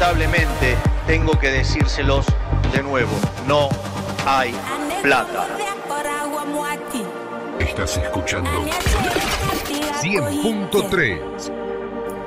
lamentablemente tengo que decírselos de nuevo, no hay plata. Estás escuchando 100.3